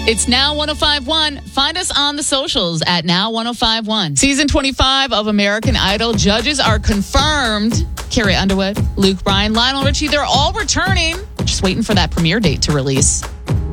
It's Now 105.1. Find us on the socials at Now 105.1. Season 25 of American Idol judges are confirmed. Carrie Underwood, Luke Bryan, Lionel Richie, they're all returning. Just waiting for that premiere date to release.